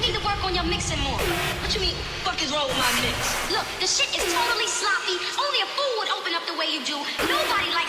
need to work on your mixing more. What you mean, fuck is wrong with my mix? Look, the shit is totally sloppy. Only a fool would open up the way you do. Nobody likes